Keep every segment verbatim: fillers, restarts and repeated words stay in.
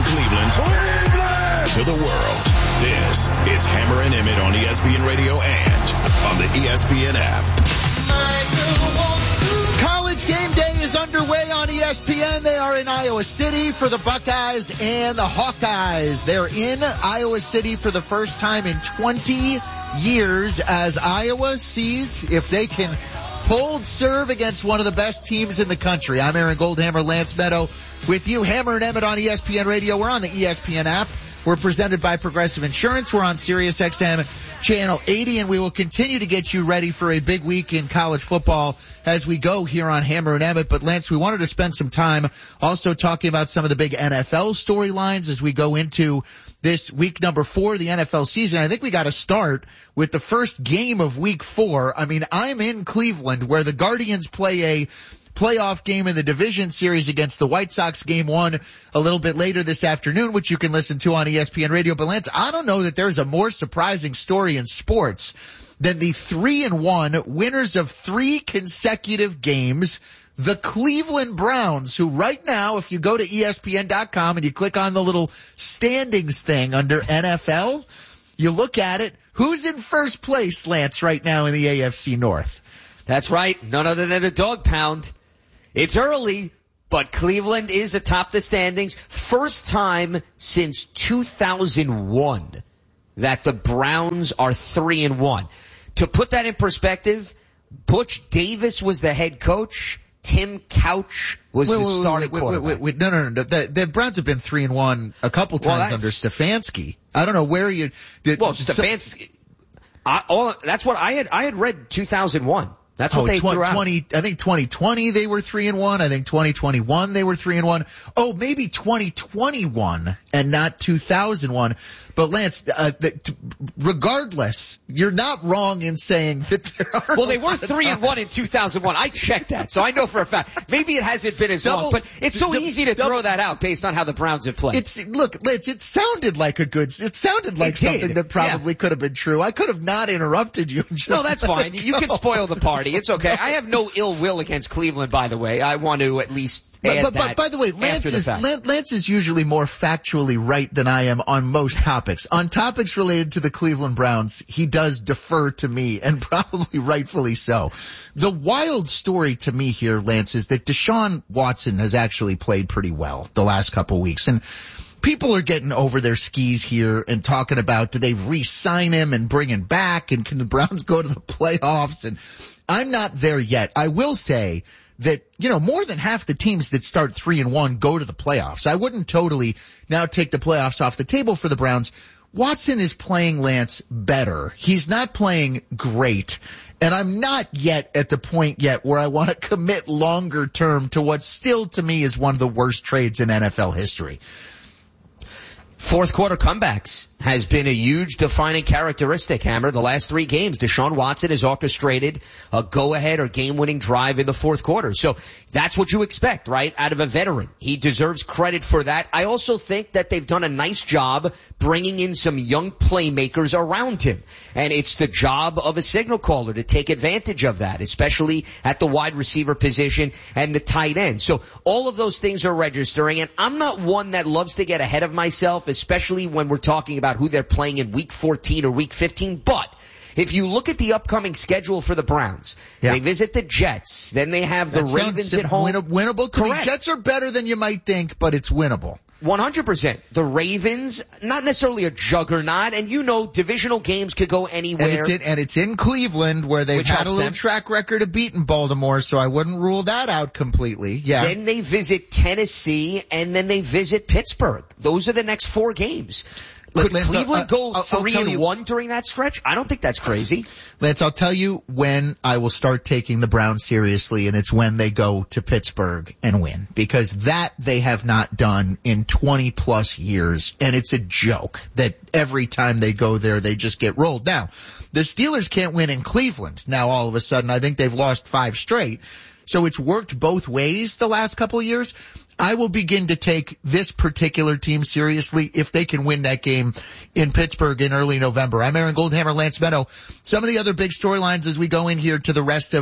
Cleveland, Cleveland to the world. This is Hammer and Emmett on E S P N Radio and on the E S P N app. College game day is underway on E S P N. They are in Iowa City for the Buckeyes and the Hawkeyes. They're in Iowa City for the first time in twenty years as Iowa sees if they can hold serve against one of the best teams in the country. I'm Aaron Goldhammer, Lance Meadow with you. Hammer and Emmett on E S P N Radio. We're on the E S P N app. We're presented by Progressive Insurance. We're on Sirius X M Channel eighty, and we will continue to get you ready for a big week in college football as we go here on Hammer and Emmett. But, Lance, we wanted to spend some time also talking about some of the big N F L storylines as we go into this week number four of the N F L season. I think we got to start with the first game of week four. I mean, I'm in Cleveland where the Guardians play a playoff game in the division series against the White Sox. Game one a little bit later this afternoon, which you can listen to on E S P N Radio. But, Lance, I don't know that there's a more surprising story in sports than the three and one winners of three consecutive games, the Cleveland Browns, who right now, if you go to E S P N dot com and you click on the little standings thing under N F L, you look at it, who's in first place, Lance, right now in the A F C North? That's right. None other than the dog pound. It's early, but Cleveland is atop the standings. First time since two thousand one that the Browns are three and one. To put that in perspective, Butch Davis was the head coach. Tim Couch was wait, the wait, starting wait, quarterback. Wait, wait, wait, no, no, no. The, the Browns have been three and one a couple times well, under Stefanski. I don't know where you did. Well, Stefanski. I, all, that's what I had. I had read two thousand one. That's what oh, they tw- threw out. twenty, I think twenty twenty they were three and one. I think twenty twenty-one they were three and one. Oh, maybe twenty twenty-one and not two thousand one. But Lance, uh, the, t- regardless, you're not wrong in saying that there are. Well, they were three and one in two thousand one. I checked that, so I know for a fact. Maybe it hasn't been as double, long, but it's so double, easy to double, throw that out based on how the Browns have played. It's look, Lance. It sounded like a good. It sounded like it something did. that probably yeah. could have been true. I could have not interrupted you. Just no, that's fine. You can spoil the party. It's okay. I have no ill will against Cleveland, by the way. I want to at least add but, but, that. But by the way, Lance the is fact. Lance is usually more factually right than I am on most topics. On topics related to the Cleveland Browns, he does defer to me, and probably rightfully so. The wild story to me here, Lance, is that Deshaun Watson has actually played pretty well the last couple weeks, and people are getting over their skis here and talking about, do they re-sign him and bring him back, and can the Browns go to the playoffs? And I'm not there yet. I will say that, you know, more than half the teams that start three and one go to the playoffs. I wouldn't totally now take the playoffs off the table for the Browns. Watson is playing, Lance, better. He's not playing great. And I'm not yet at the point yet where I want to commit longer term to what still to me is one of the worst trades in N F L history. Fourth quarter comebacks has been a huge defining characteristic, Hammer. The last three games, Deshaun Watson has orchestrated a go-ahead or game-winning drive in the fourth quarter. So that's what you expect, right, out of a veteran. He deserves credit for that. I also think that they've done a nice job bringing in some young playmakers around him. And it's the job of a signal caller to take advantage of that, especially at the wide receiver position and the tight end. So all of those things are registering. And I'm not one that loves to get ahead of myself, especially when we're talking about who they're playing in week fourteen or week fifteen. But if you look at the upcoming schedule for the Browns, yeah. they visit the Jets, then they have the that Ravens at home. Win- winnable. Correct. The Jets are better than you might think, but it's winnable. one hundred percent. The Ravens, not necessarily a juggernaut, and you know divisional games could go anywhere. And it's in, and it's in Cleveland where they've Which had a little them. track record of beating Baltimore, so I wouldn't rule that out completely. Yeah. Then they visit Tennessee, and then they visit Pittsburgh. Those are the next four games. Could Lance, Cleveland uh, go I'll, three I'll and you, one during that stretch? I don't think that's crazy. Lance, I'll tell you when I will start taking the Browns seriously, and it's when they go to Pittsburgh and win, because that they have not done in twenty plus years, and it's a joke that every time they go there, they just get rolled. Now, the Steelers can't win in Cleveland. Now, all of a sudden, I think they've lost five straight. So it's worked both ways the last couple of years. I will begin to take this particular team seriously if they can win that game in Pittsburgh in early November. I'm Aaron Goldhammer, Lance Meadow. Some of the other big storylines as we go in here to the rest of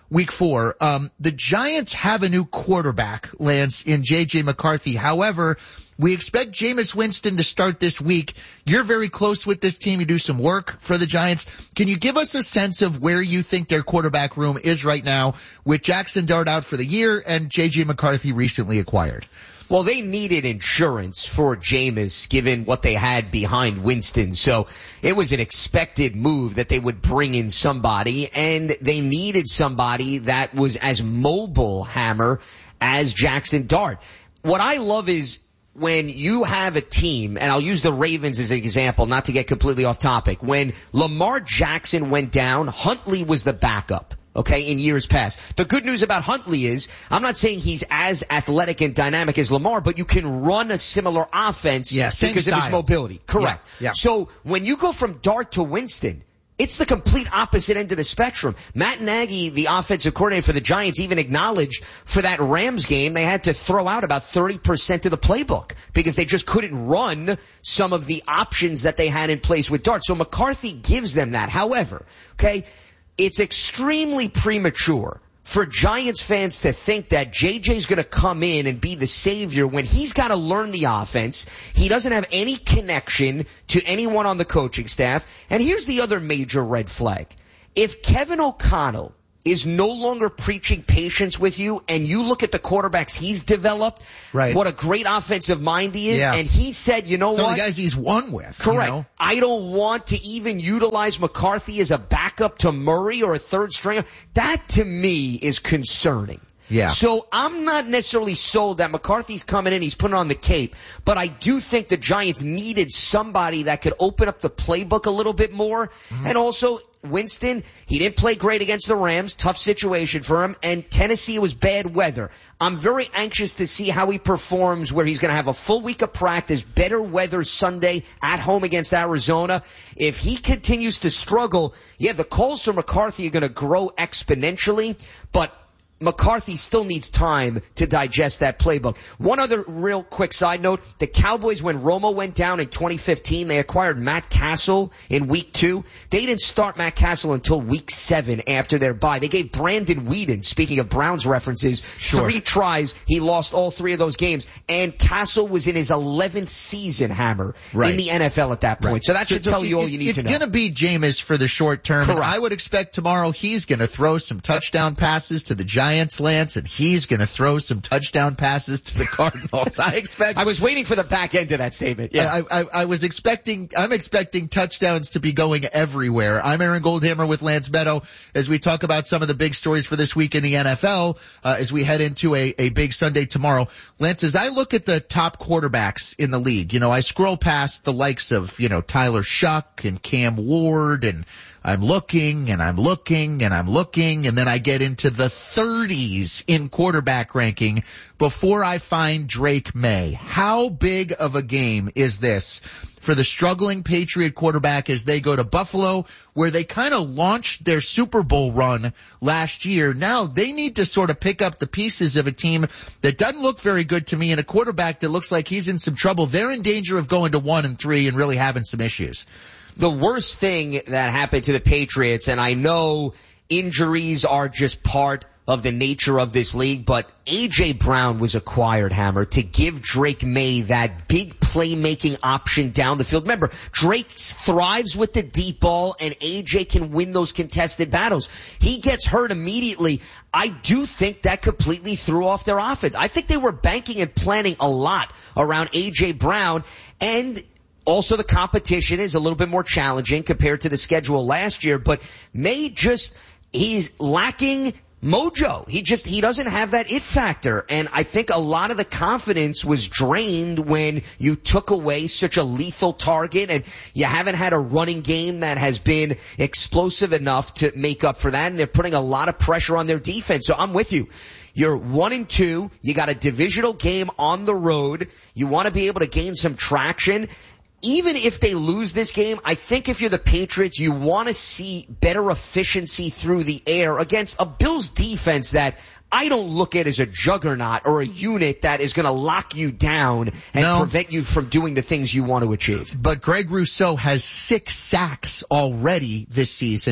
week four. Um, the Giants have a new quarterback, Lance, in J J McCarthy. However, we expect Jameis Winston to start this week. You're very close with this team. You do some work for the Giants. Can you give us a sense of where you think their quarterback room is right now with Jackson Dart out for the year and J J McCarthy recently acquired? Well, they needed insurance for Jameis given what they had behind Winston. So it was an expected move that they would bring in somebody, and they needed somebody that was as mobile, Hammer, as Jackson Dart. What I love is when you have a team, and I'll use the Ravens as an example, not to get completely off topic. When Lamar Jackson went down, Huntley was the backup. Okay, in years past. The good news about Huntley is, I'm not saying he's as athletic and dynamic as Lamar, but you can run a similar offense yeah, because style. of his mobility. Correct. Yeah, yeah. So when you go from Dart to Winston, it's the complete opposite end of the spectrum. Matt Nagy, the offensive coordinator for the Giants, even acknowledged for that Rams game they had to throw out about thirty percent of the playbook because they just couldn't run some of the options that they had in place with Dart. So McCarthy gives them that. However, okay, it's extremely premature for Giants fans to think that J J's going to come in and be the savior when he's got to learn the offense. He doesn't have any connection to anyone on the coaching staff. And here's the other major red flag. If Kevin O'Connell is no longer preaching patience with you, and you look at the quarterbacks he's developed, right, what a great offensive mind he is, yeah. and he said, you know Some what? Some of the guys he's won with. Correct. You know? I don't want to even utilize McCarthy as a backup to Murray or a third stringer. That to me is concerning. Yeah. So I'm not necessarily sold that McCarthy's coming in, he's putting on the cape, but I do think the Giants needed somebody that could open up the playbook a little bit more. Mm-hmm. And also, Winston, he didn't play great against the Rams, tough situation for him, and Tennessee was bad weather. I'm very anxious to see how he performs where he's going to have a full week of practice, better weather Sunday at home against Arizona. If he continues to struggle, yeah, the calls for McCarthy are going to grow exponentially, but McCarthy still needs time to digest that playbook. One other real quick side note, the Cowboys, when Romo went down in twenty fifteen, they acquired Matt Castle in week two. They didn't start Matt Castle until week seven after their bye. They gave Brandon Weeden, speaking of Browns references, sure. three tries. He lost all three of those games. And Castle was in his eleventh season, Hammer, right. in the N F L at that point. Right. So that should so, tell so you all it, you need it's to know. It's going to be Jameis for the short term. Correct. And I would expect tomorrow he's going to throw some touchdown passes to the Giants. Giants, Lance, and he's going to throw some touchdown passes to the Cardinals. I expect. I was waiting for the back end of that statement. Yeah, I, I, I was expecting. I'm expecting touchdowns to be going everywhere. I'm Aaron Goldhammer with Lance Meadow as we talk about some of the big stories for this week in the N F L. Uh, as we head into a, a big Sunday tomorrow, Lance, as I look at the top quarterbacks in the league, you know, I scroll past the likes of you know Tyler Shuck and Cam Ward and. I'm looking and I'm looking and I'm looking and then I get into the thirties in quarterback ranking before I find Drake May. How big of a game is this for the struggling Patriot quarterback as they go to Buffalo, where they kind of launched their Super Bowl run last year? Now they need to sort of pick up the pieces of a team that doesn't look very good to me and a quarterback that looks like he's in some trouble. They're in danger of going to one and three and really having some issues. The worst thing that happened to the Patriots, and I know injuries are just part of the nature of this league, but A J Brown was acquired, Hammer, to give Drake May that big playmaking option down the field. Remember, Drake thrives with the deep ball, and A J can win those contested battles. He gets hurt immediately. I do think that completely threw off their offense. I think they were banking and planning a lot around A J Brown, and also the competition is a little bit more challenging compared to the schedule last year, but May just, he's lacking mojo. He just, he doesn't have that it factor. And I think a lot of the confidence was drained when you took away such a lethal target and you haven't had a running game that has been explosive enough to make up for that. And they're putting a lot of pressure on their defense. So I'm with you. You're one and two. You got a divisional game on the road. You want to be able to gain some traction. Even if they lose this game, I think if you're the Patriots, you want to see better efficiency through the air against a Bills defense that I don't look at as a juggernaut or a unit that is going to lock you down and no. prevent you from doing the things you want to achieve. But Greg Rousseau has six sacks already this season.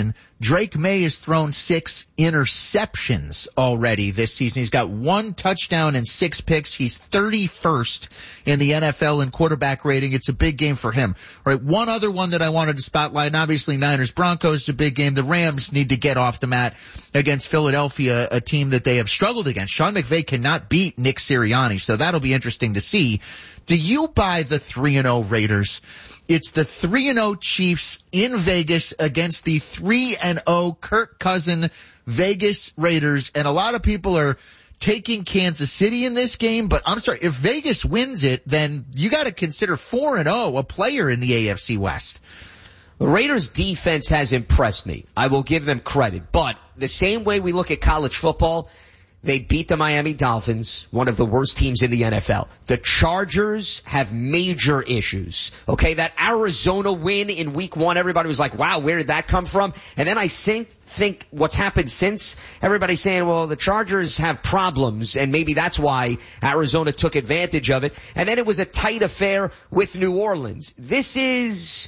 Drake May has thrown six interceptions already this season. He's got one touchdown and six picks. He's thirty-first in the N F L in quarterback rating. It's a big game for him. All right, one other one that I wanted to spotlight, and obviously Niners Broncos is a big game. The Rams need to get off the mat against Philadelphia, a team that they have struggled against. Sean McVay cannot beat Nick Sirianni, so that'll be interesting to see. Do you buy the three and oh Raiders? It's the three and oh Chiefs in Vegas against the three and oh Kirk Cousin Vegas Raiders. And a lot of people are taking Kansas City in this game, but I'm sorry, if Vegas wins it, then you got to consider four and oh a player in the A F C West. The Raiders defense has impressed me. I will give them credit. But the same way we look at college football, they beat the Miami Dolphins, one of the worst teams in the N F L. The Chargers have major issues. Okay, that Arizona win in week one, everybody was like, wow, where did that come from? And then I think, think what's happened since, everybody's saying, well, the Chargers have problems, and maybe that's why Arizona took advantage of it. And then it was a tight affair with New Orleans. This is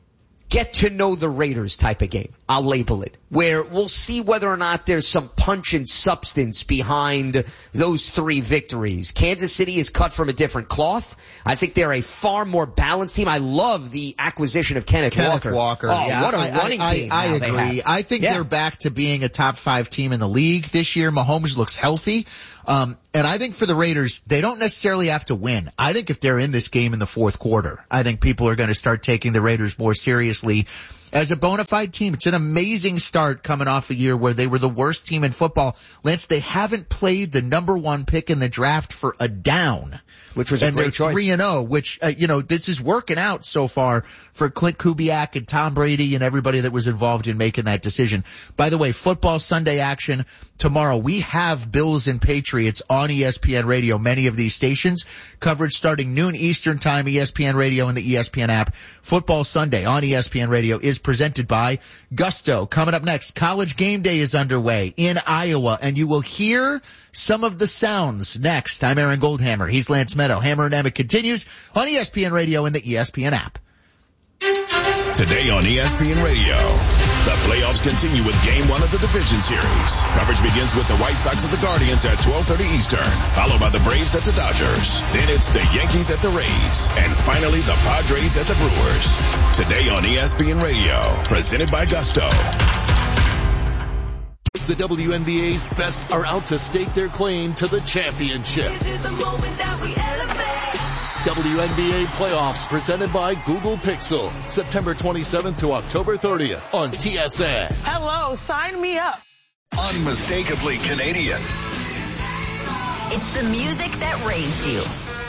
get to know the Raiders type of game. I'll label it, where we'll see whether or not there's some punch and substance behind those three victories. Kansas City is cut from a different cloth. I think they're a far more balanced team. I love the acquisition of Kenneth, Kenneth Walker. Walker. Oh, yeah, what a I, running I, game. I, I agree. I think yeah. they're back to being a top five team in the league this year. Mahomes looks healthy. Um, and I think for the Raiders, they don't necessarily have to win. I think if they're in this game in the fourth quarter, I think people are going to start taking the Raiders more seriously as a bona fide team. It's an amazing start coming off a year where they were the worst team in football. Lance, they haven't played the number one pick in the draft for a down. Which was a and great they're choice. three and oh, which, uh, you know, this is working out so far for Clint Kubiak and Tom Brady and everybody that was involved in making that decision. By the way, football Sunday action tomorrow. We have Bills and Patriots on E S P N Radio, many of these stations. Coverage starting noon Eastern time, E S P N Radio and the E S P N app. Football Sunday on E S P N Radio is presented by Gusto. Coming up next, College Game Day is underway in Iowa, and you will hear some of the sounds next. I'm Aaron Goldhammer. He's Lance Meadow. Hammer and Emmett continues on E S P N Radio and the E S P N app. Today on E S P N Radio, the playoffs continue with Game one of the Division Series. Coverage begins with the White Sox at the Guardians at twelve thirty Eastern, followed by the Braves at the Dodgers. Then it's the Yankees at the Rays, and finally the Padres at the Brewers. Today on E S P N Radio, presented by Gusto. The W N B A's best are out to stake their claim to the championship. This is the moment that we elevate. W N B A playoffs presented by Google Pixel. September twenty-seventh to October thirtieth on T S N. Hello, sign me up. Unmistakably Canadian. It's the music that raised you.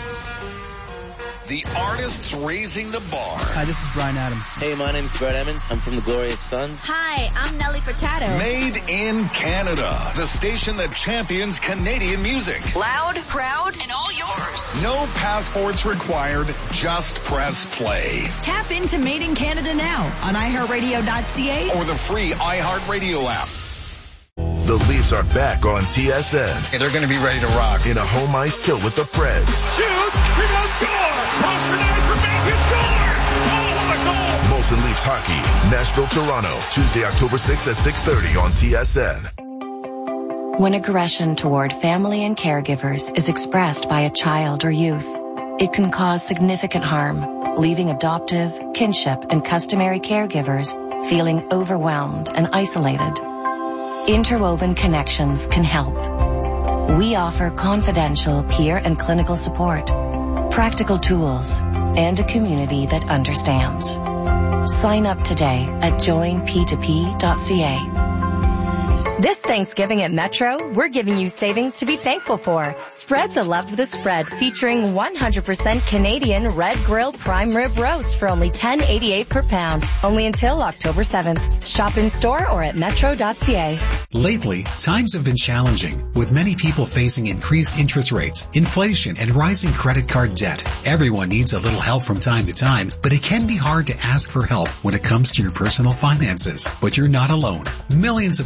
The artists raising the bar. Hi, this is Bryan Adams. Hey, my name's Brett Emmons. I'm from the Glorious Sons. Hi, I'm Nelly Furtado. Made in Canada. The station that champions Canadian music. Loud, proud, and all yours. No passports required. Just press play. Tap into Made in Canada now on i heart radio dot c a Or the free iHeartRadio app. The Leafs are back on T S N. And they're going to be ready to rock. In a home ice tilt with the Preds. Shoot! You're going to score! Cross grenade for Bacon, score! Oh, what a goal! Molson Leafs Hockey, Nashville, Toronto, Tuesday, October sixth at six thirty on T S N. When aggression toward family and caregivers is expressed by a child or youth, it can cause significant harm, leaving adoptive, kinship, and customary caregivers feeling overwhelmed and isolated. Interwoven Connections can help. We offer confidential peer and clinical support, practical tools, and a community that understands. Sign up today at join p two p dot c a. This Thanksgiving at Metro, we're giving you savings to be thankful for. Spread the love of the spread, featuring one hundred percent Canadian red grill prime rib roast for only ten eighty-eight per pound. Only until October seventh. Shop in store or at metro dot c a. Lately, times have been challenging, with many people facing increased interest rates, inflation, and rising credit card debt. Everyone needs a little help from time to time, but it can be hard to ask for help when it comes to your personal finances. But you're not alone. Millions of Canadians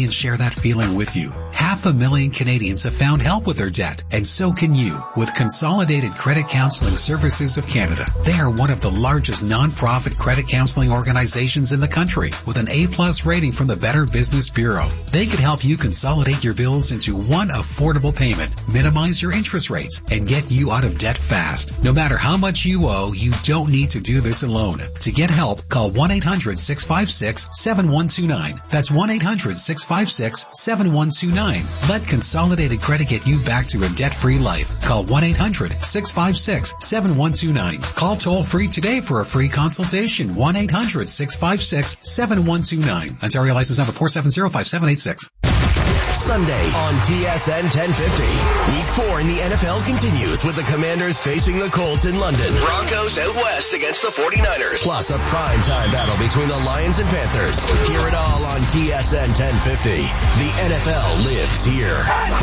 can share that feeling with you. Half a million Canadians have found help with their debt, and so can you with Consolidated Credit Counseling Services of Canada. They are one of the largest non-profit credit counseling organizations in the country with an A-plus rating from the Better Business Bureau. They can help you consolidate your bills into one affordable payment, minimize your interest rates, and get you out of debt fast. No matter how much you owe, you don't need to do this alone. To get help, call one eight hundred six five six seven one two nine. That's one eight hundred six five six seven one two nine. Let Consolidated Credit get you back to a debt-free life. Call one eight hundred six five six seven one two nine. Call toll-free today for a free consultation. one eight hundred six five six seven one two nine. Ontario license number four seven zero five seven eight six. Sunday on T S N ten fifty. Week four in the N F L continues with the Commanders facing the Colts in London. Broncos out west against the forty-niners. Plus a primetime battle between the Lions and Panthers. Hear it all on T S N ten fifty. The N F L lives here.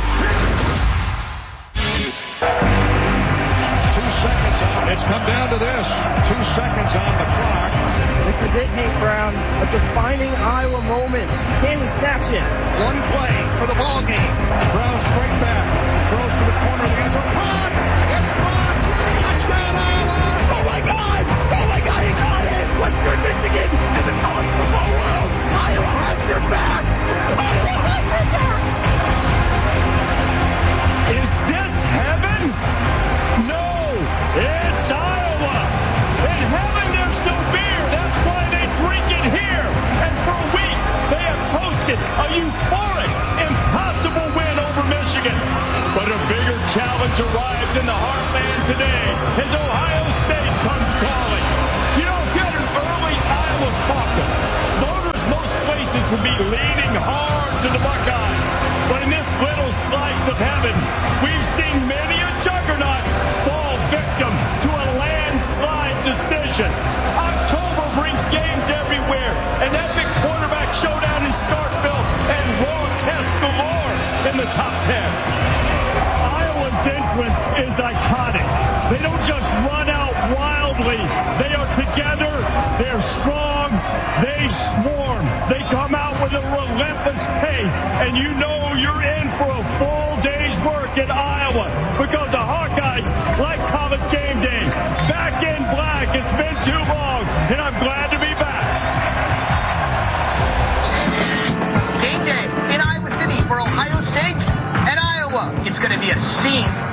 Two seconds on. It's come down to this. Two seconds on the clock. This is it, Hank Brown. A defining Iowa moment. Can he snatch it? One play for the ball game. Brown straight back. Throws to the corner of the end zone. Caught! It's caught! Touchdown, Iowa! Oh my God! Oh my God, he caught it! Western Michigan and the college football world. Iowa has your back! Iowa has your back! Is this heaven? No! It's Iowa! In heaven there's no beer! That's why they drink it here! And for a week they have posted a euphoric, impossible win over Michigan. But a bigger challenge arrives in the heartland today as Ohio State comes calling. You know, if you had an early Iowa caucus, voters most places would be leaning hard to the Buckeyes. But in this little slice of heaven, we've seen many a juggernaut fall victim to a landslide decision. October brings games everywhere, an epic quarterback showdown in Starkville, and raw test galore in the top ten. Iowa's influence is iconic. They don't just run out wildly. They are together. They're strong. They swarm. They come out with a relentless pace. And you know you're in for a full day's work in Iowa because the Hawkeyes like college game day. Back in black. It's been too long, and I'm glad to be back. Game day in Iowa City for Ohio State and Iowa. It's going to be a scene.